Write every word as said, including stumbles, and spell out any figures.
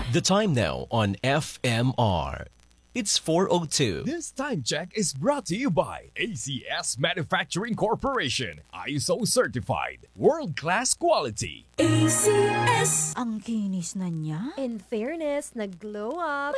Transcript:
The time now on F M R. It's four oh two. This time check is brought to you by A C S Manufacturing Corporation. I S O certified. World-class quality. A C S. Ang kinis na niya. In fairness, nag-glow up.